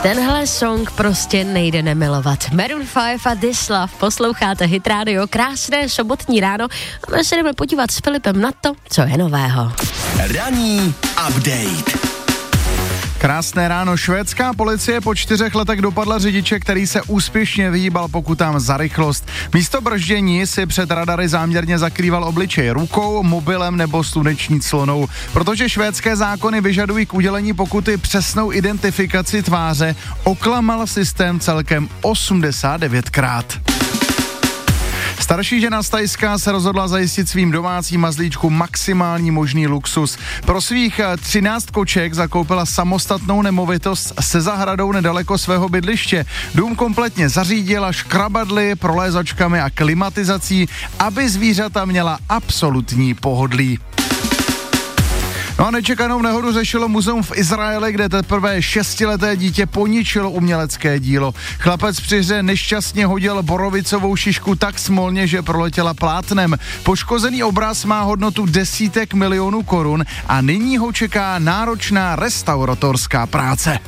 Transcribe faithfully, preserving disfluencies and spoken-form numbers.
Tenhle song prostě nejde nemilovat. Maroon pět a This Love, posloucháte Hit Radio, krásné sobotní ráno a my se jdeme podívat s Filipem na to, co je nového. Ranní update. Krásné ráno. Švédská policie po čtyřech letech dopadla řidiče, který se úspěšně vyhýbal pokutám za rychlost. Místo brždění si před radary záměrně zakrýval obličej rukou, mobilem nebo sluneční clonou. Protože švédské zákony vyžadují k udělení pokuty přesnou identifikaci tváře, oklamal systém celkem osmdesát devětkrát. Starší žena z Thajska se rozhodla zajistit svým domácím mazlíčku maximální možný luxus. Pro svých třináct koček zakoupila samostatnou nemovitost se zahradou nedaleko svého bydliště. Dům kompletně zařídila škrabadly, prolézačkami a klimatizací, aby zvířata měla absolutní pohodlí. No a nečekanou nehodu řešilo muzeum v Izraeli, kde teprve šestileté dítě poničilo umělecké dílo. Chlapec při hře nešťastně hodil borovicovou šišku tak smolně, že proletěla plátnem. Poškozený obraz má hodnotu desítek milionů korun a nyní ho čeká náročná restauratorská práce.